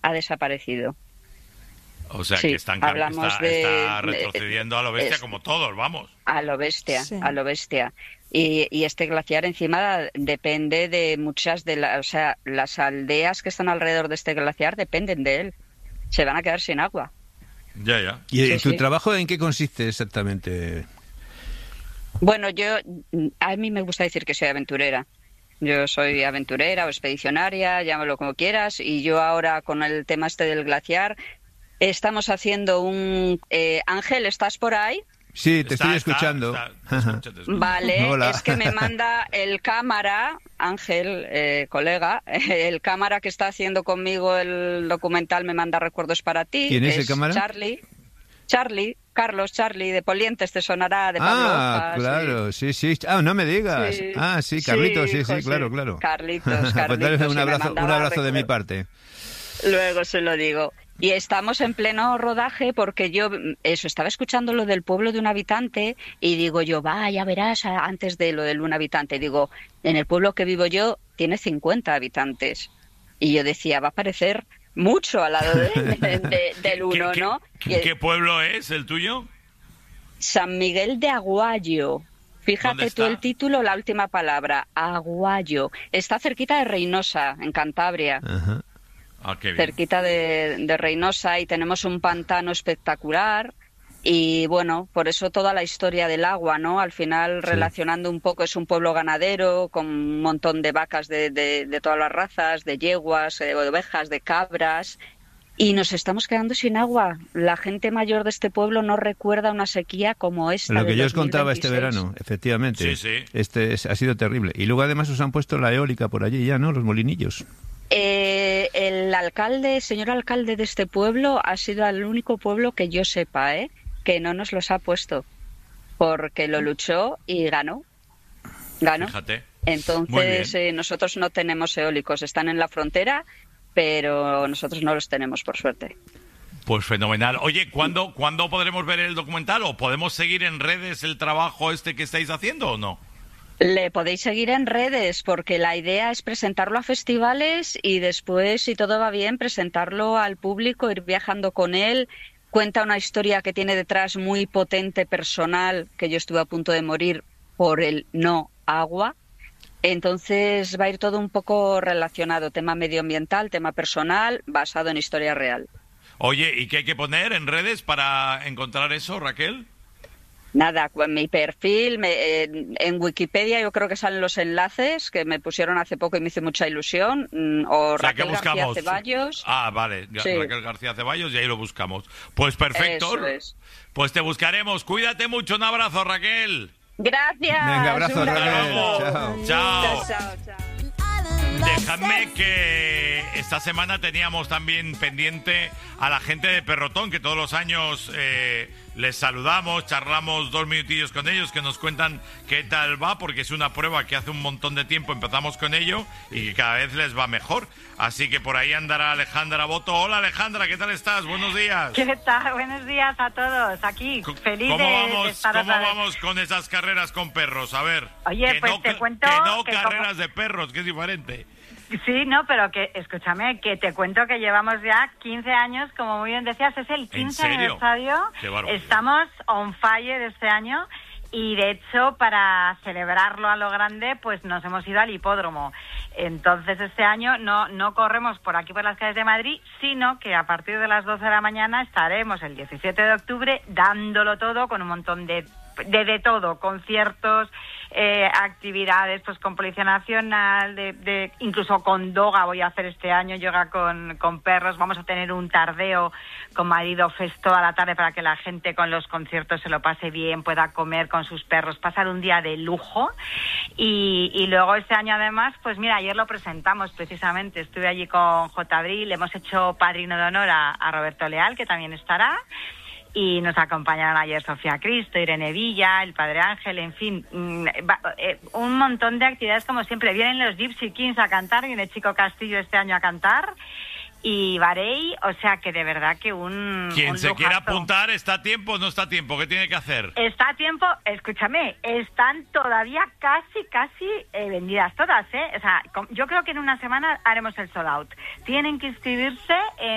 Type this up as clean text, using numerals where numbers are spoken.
ha desaparecido. O sea, sí, que está retrocediendo a lo bestia como todos, vamos. A lo bestia, sí. a lo bestia. Y este glaciar encima depende de muchas o sea, las aldeas que están alrededor de este glaciar dependen de él. Se van a quedar sin agua. Ya. ¿Y tu trabajo en qué consiste exactamente? Bueno, a mí me gusta decir que soy aventurera. Yo soy aventurera o expedicionaria, llámalo como quieras, y yo ahora con el tema este del glaciar estamos haciendo Ángel, ¿estás por ahí? Sí, te estoy escuchando. Te escucho. Vale, Hola. es que me manda el cámara, Ángel, colega, el cámara que está haciendo conmigo el documental me manda recuerdos para ti. ¿Quién es el cámara? Carlos Charlie, de Polientes, te sonará, de Pablo Hojas, claro, sí. No me digas. Sí, Carlitos, sí, claro. Carlitos. Pues dale un abrazo de mi parte. Luego se lo digo. Y estamos en pleno rodaje porque yo estaba escuchando lo del pueblo de un habitante y digo yo, ya verás, antes de lo del un habitante, digo, en el pueblo que vivo yo tiene 50 habitantes. Y yo decía, va a parecer mucho al lado del uno, ¿no? ¿Qué pueblo es el tuyo? San Miguel de Aguayo. Fíjate tú el título, la última palabra, Aguayo. Está cerquita de Reynosa, en Cantabria. Ajá. Qué bien. Cerquita de Reynosa, y tenemos un pantano espectacular. Y bueno, por eso toda la historia del agua, ¿no? Al final, relacionando un poco, es un pueblo ganadero con un montón de vacas de todas las razas, de yeguas, de ovejas, de cabras. Y nos estamos quedando sin agua. La gente mayor de este pueblo no recuerda una sequía como esta. Lo que yo os 2026. contaba este verano, efectivamente. Sí. Ha sido terrible. Y luego además os han puesto la eólica por allí ya, ¿no? Los molinillos. El señor alcalde de este pueblo ha sido el único pueblo que yo sepa, que no nos los ha puesto, porque lo luchó y ganó. Fíjate. Entonces nosotros no tenemos eólicos, están en la frontera, pero nosotros no los tenemos, por suerte. Pues fenomenal. Oye, ¿cuándo podremos ver el documental? ¿O podemos seguir en redes el trabajo que estáis haciendo o no? Le podéis seguir en redes, porque la idea es presentarlo a festivales y después, si todo va bien, presentarlo al público, ir viajando con él. Cuenta una historia que tiene detrás muy potente, personal, que yo estuve a punto de morir por el no agua. Entonces va a ir todo un poco relacionado, tema medioambiental, tema personal, basado en historia real. Oye, ¿y qué hay que poner en redes para encontrar eso, Raquel? Nada, mi perfil, en Wikipedia yo creo que salen los enlaces que me pusieron hace poco y me hizo mucha ilusión, o Raquel García Ceballos. Vale, Raquel García Ceballos, y ahí lo buscamos. Pues perfecto, Eso es. Pues te buscaremos. Cuídate mucho, un abrazo, Raquel. Gracias. Venga, abrazo, Raquel. Chao. Chao. Dejadme que esta semana teníamos también pendiente a la gente de Perrotón, que todos los años les saludamos, charlamos 2 minutillos con ellos, que nos cuentan qué tal va, porque es una prueba que hace un montón de tiempo empezamos con ello y que cada vez les va mejor. Así que por ahí andará Alejandra Boto. Hola Alejandra, ¿qué tal estás? Buenos días. ¿Qué tal? Buenos días a todos. Aquí, feliz de estar ¿Cómo otra vez. vamos con esas carreras con perros? A ver. Oye, pues te cuento que no que carreras de perros, que es diferente. Sí, no, pero que, escúchame, que te cuento que llevamos ya 15 años, como muy bien decías, es el 15 aniversario. Qué barbaridad. Estamos on fire este año y, de hecho, para celebrarlo a lo grande, pues nos hemos ido al hipódromo. Entonces, este año no corremos por aquí, por las calles de Madrid, sino que a partir de las 12 de la mañana estaremos el 17 de octubre dándolo todo con un montón de todo, conciertos, actividades, pues con Policía Nacional, incluso con Doga voy a hacer este año, yoga con perros. Vamos a tener un tardeo con Marido Fest toda la tarde para que la gente con los conciertos se lo pase bien, pueda comer con sus perros, pasar un día de lujo. Y luego este año además, pues mira, ayer lo presentamos precisamente, estuve allí con J. Abril, hemos hecho padrino de honor a Roberto Leal, que también estará. Y nos acompañaron ayer Sofía Cristo, Irene Villa, el Padre Ángel, en fin, un montón de actividades como siempre. Vienen los Gypsy Kings a cantar, viene Chico Castillo este año a cantar y Varey, o sea que de verdad que Quien se lujazo. quiera apuntar, ¿está a tiempo o no está a tiempo? ¿Qué tiene que hacer? Está a tiempo, escúchame, están todavía casi vendidas todas, ¿eh? O sea, yo creo que en una semana haremos el sold out. Tienen que inscribirse en